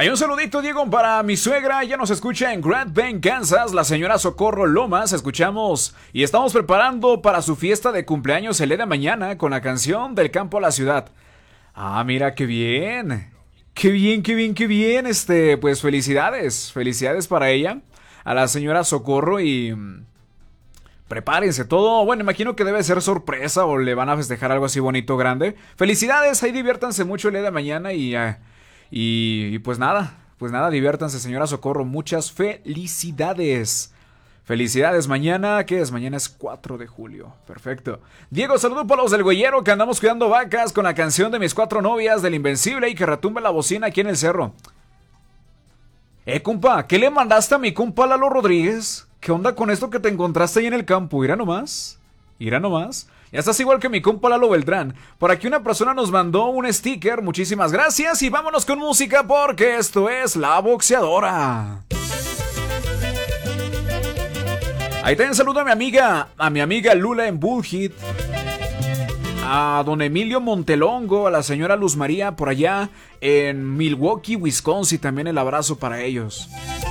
Hay un saludito, Diego, para mi suegra. Ya nos escucha en Grand Bend, Kansas, la señora Socorro Lomas. Escuchamos y estamos preparando para su fiesta de cumpleaños el día de mañana con la canción Del campo a la ciudad. Ah, mira, qué bien. Qué bien, qué bien, qué bien. Pues felicidades. Felicidades para ella, a la señora Socorro y... prepárense todo. Bueno, imagino que debe ser sorpresa o le van a festejar algo así bonito, grande. Felicidades, ahí diviértanse mucho el día de mañana y pues nada, diviértanse, señora Socorro. Muchas felicidades. Felicidades, mañana, ¿qué es? Mañana es 4 de julio. Perfecto. Diego, saludo para los del Güeyero que andamos cuidando vacas con la canción de mis 4 novias del Invencible y que retumbe la bocina aquí en el cerro. Compa, ¿qué le mandaste a mi compa Lalo Rodríguez? ¿Qué onda con esto que te encontraste ahí en el campo? Irá nomás. Irá nomás. Ya estás igual que mi compa Lalo Beltrán. Por aquí una persona nos mandó un sticker. Muchísimas gracias. Y vámonos con música porque esto es La Boxeadora. Ahí también saludo a mi amiga Lula en Bullhead. A don Emilio Montelongo, a la señora Luz María por allá en Milwaukee, Wisconsin. También el abrazo para ellos.